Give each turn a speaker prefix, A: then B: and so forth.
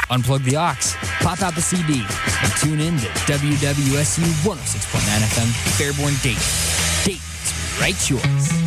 A: Unplug the aux, pop out the CD, and tune in to WWSU 106.9 FM, Fairborn, Dayton. Dayton's right choice.